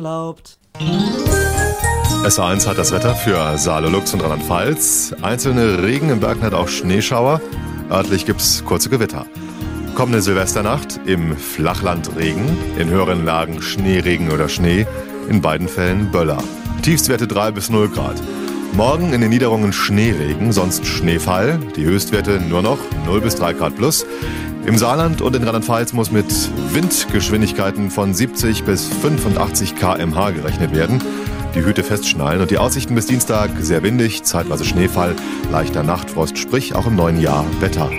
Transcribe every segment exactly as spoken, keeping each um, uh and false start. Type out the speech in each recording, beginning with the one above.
erlaubt. S A eins hat das Wetter für Saale, Lux und Rheinland-Pfalz. Einzelne Regen, im Bergland auch Schneeschauer. Örtlich gibt's kurze Gewitter. Kommende Silvesternacht im Flachland Regen, in höheren Lagen Schneeregen oder Schnee, in beiden Fällen Böller. Tiefstwerte drei bis null Grad. Morgen in den Niederungen Schneeregen, sonst Schneefall. Die Höchstwerte nur noch null bis drei Grad plus. Im Saarland und in Rheinland-Pfalz muss mit Windgeschwindigkeiten von siebzig bis fünfundachtzig Kilometer pro Stunde gerechnet werden. Die Hüte festschnallen und die Aussichten bis Dienstag sehr windig, zeitweise Schneefall, leichter Nachtfrost, sprich auch im neuen Jahr Wetter.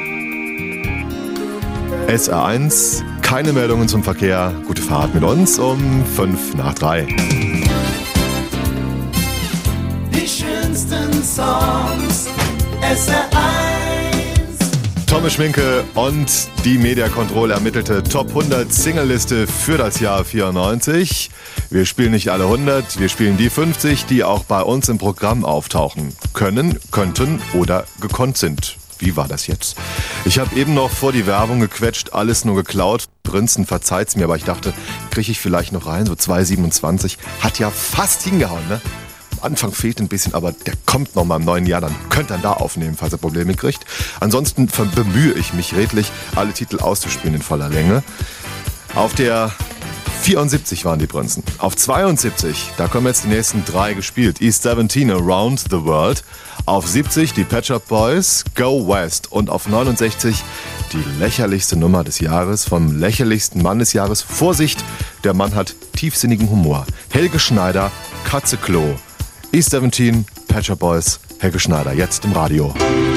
S R eins, keine Meldungen zum Verkehr. Gute Fahrt mit uns um fünf nach drei. Die schönsten Songs, S R eins. Thomas Schminke und die Media Control ermittelte Top hundert Singleliste für das Jahr vierundneunzig. Wir spielen nicht alle hundert, wir spielen die fünfzig, die auch bei uns im Programm auftauchen können, könnten oder gekonnt sind. Wie war das jetzt? Ich habe eben noch vor die Werbung gequetscht, alles nur geklaut. Prinzen, verzeiht's mir, aber ich dachte, kriege ich vielleicht noch rein, so zwei siebenundzwanzig. Hat ja fast hingehauen, ne? Am Anfang fehlt ein bisschen, aber der kommt noch mal im neuen Jahr, dann könnt ihr da aufnehmen, falls ihr Probleme kriegt. Ansonsten bemühe ich mich redlich, alle Titel auszuspielen in voller Länge. Auf der vierundsiebzig waren die Prinzen. Auf zweiundsiebzig, da kommen jetzt die nächsten drei gespielt. East siebzehn, Around the World. Auf siebzig die Pet Shop Boys, Go West. Und auf neunundsechzig die lächerlichste Nummer des Jahres vom lächerlichsten Mann des Jahres. Vorsicht, der Mann hat tiefsinnigen Humor. Helge Schneider, Katze Klo. East siebzehn, Pet Shop Boys, Helge Schneider, jetzt im Radio.